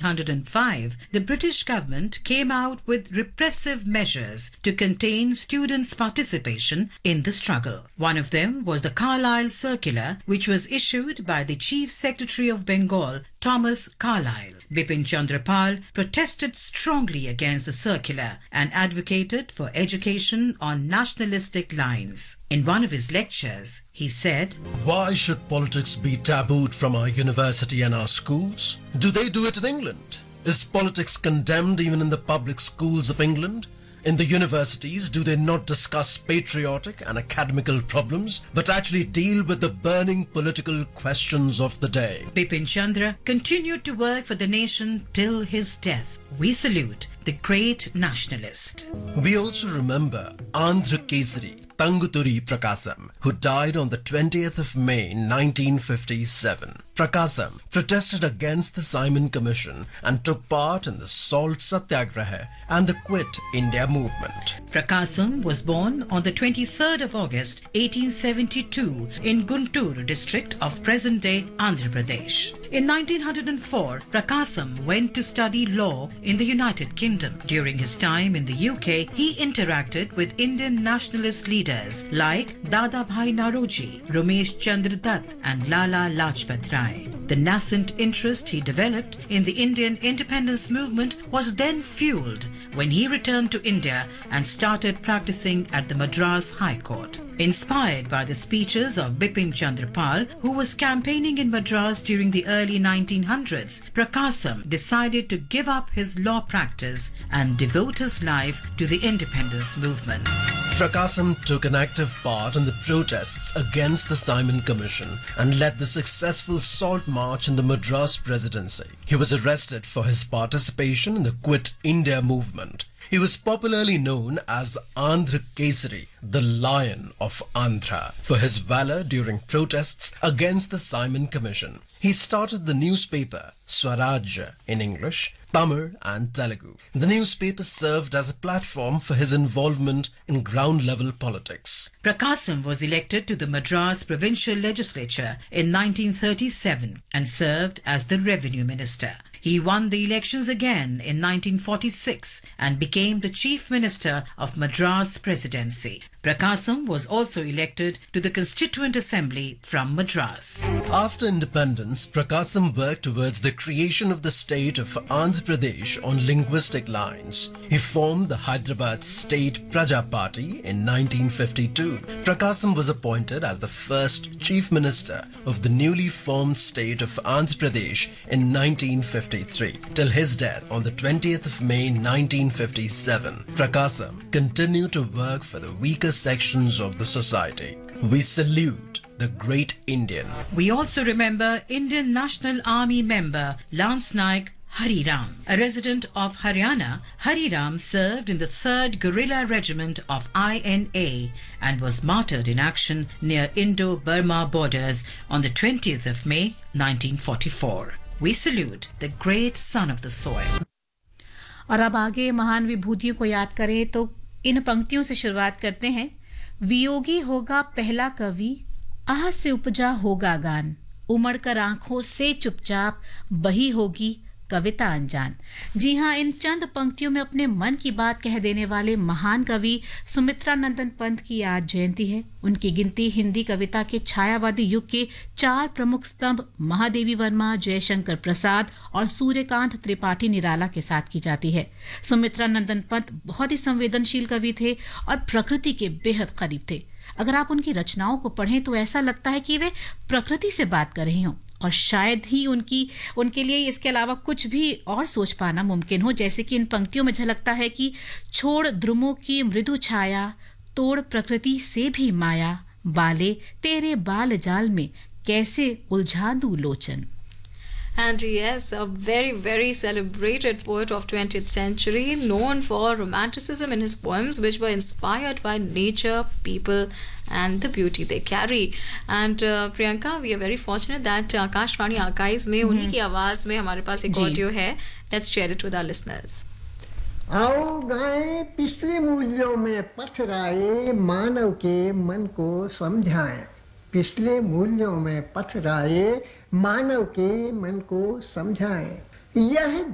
1905, the British government came out with repressive measures to contain students' participation in the struggle. One of them was the Carlisle Circular, which was issued by the Chief Secretary of Bengal, Thomas Carlyle. Bipin Chandra Pal protested strongly against the circular and advocated for education on nationalistic lines. In one of his lectures, he said, "Why should politics be tabooed from our university and our schools? Do they do it in England? Is politics condemned even in the public schools of England? In the universities, do they not discuss patriotic and academical problems, but actually deal with the burning political questions of the day?" Bipin Chandra continued to work for the nation till his death. We salute the great nationalist. We also remember Andhra Kesari Tanguturi Prakasam, who died on the 20th of May 1957. Prakasam protested against the Simon Commission and took part in the Salt Satyagraha and the Quit India movement. Prakasam was born on the 23rd of August 1872 in Guntur district of present-day Andhra Pradesh. In 1904, Prakasam went to study law in the United Kingdom. During his time in the UK, he interacted with Indian nationalist leaders like Dadabhai Naoroji, Ramesh Chandra Dutt and Lala Lajpat Rai. The nascent interest he developed in the Indian independence movement was then fueled when he returned to India and started practicing at the Madras High Court. Inspired by the speeches of Bipin Chandra Pal, who was campaigning in Madras during the early 1900s, Prakasam decided to give up his law practice and devote his life to the independence movement. Prakasam took an active part in the protests against the Simon Commission and led the successful Salt March in the Madras Presidency. He was arrested for his participation in the Quit India movement. He was popularly known as Andhra Kesari, the Lion of Andhra, for his valor during protests against the Simon Commission. He started the newspaper Swaraj in English, Tamil and Telugu. The newspaper served as a platform for his involvement in ground-level politics. Prakasam was elected to the Madras Provincial Legislature in 1937 and served as the Revenue Minister. He won the elections again in 1946 and became the Chief Minister of Madras Presidency. Prakasam was also elected to the Constituent Assembly from Madras. After independence, Prakasam worked towards the creation of the state of Andhra Pradesh on linguistic lines. He formed the Hyderabad State Praja Party in 1952. Prakasam was appointed as the first Chief Minister of the newly formed state of Andhra Pradesh in 1953. Till his death on the 20th of May 1957, Prakasam continued to work for the weaker sections of the society. We salute the great Indian. We also remember Indian National Army member Lance Naik Hari Ram. A resident of Haryana, Hari Ram served in the 3rd Guerrilla Regiment of INA and was martyred in action near Indo-Burma borders on the 20th of May 1944. We salute the great son of the soil. और अब आगे महान विभूतियों को याद करें तो इन पंक्तियों से शुरुआत करते हैं। वियोगी होगा पहला कवि, आह से उपजा होगा गान, उमड़कर आंखों से चुपचाप बही होगी कविता अनजान। जी हाँ, इन चंद पंक्तियों में अपने मन की बात कह देने वाले महान कवि सुमित्रा नंदन पंत की आज जयंती है। उनकी गिनती हिंदी कविता के छायावादी युग के 4 प्रमुख स्तंभ महादेवी वर्मा, जयशंकर प्रसाद और सूर्यकांत त्रिपाठी निराला के साथ की जाती है। सुमित्रा नंदन पंत बहुत ही संवेदनशील कवि थे और प्रकृति के बेहद करीब थे। अगर आप उनकी रचनाओं को पढ़ें तो ऐसा लगता है कि वे प्रकृति से बात कर रहे हों और शायद ही उनके लिए इसके अलावा कुछ भी और सोच पाना मुमकिन हो। जैसे कि इन पंक्तियों में झलकता है कि छोड़ द्रुमों की मृदु छाया, तोड़ प्रकृति से भी माया, बाले तेरे बाल जाल में कैसे उलझा दूं लोचन। And yes, a very, very celebrated poet of 20th century, known for romanticism in his poems, which were inspired by nature, people, and the beauty they carry. And Priyanka, we are very fortunate that Akashvani Archives में उन्हीं की आवाज में हमारे पास एक audio है. Let's share it with our listeners. आओ गाएं पिछले मूल्यों में पथराए मानव के मन को समझाएं. पिछले मूल्यों में पथराए मानव के मन को समझाएं. यह